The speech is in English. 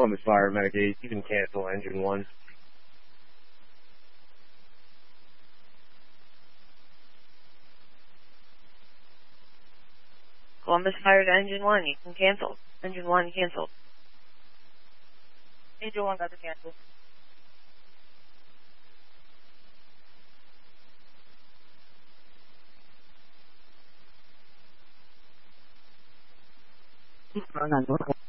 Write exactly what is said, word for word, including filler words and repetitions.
Columbus Fire, Medic eight, you can cancel engine one. Columbus Fire to engine one, you can cancel. Engine one canceled. Engine one got to cancel. Nine one.